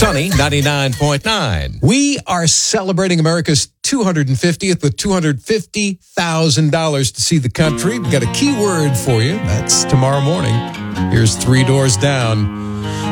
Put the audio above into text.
Sunny 99.9. We are celebrating America's 250th with $250,000 to see the country. We've got a key word for you. That's tomorrow morning. Here's Three Doors Down.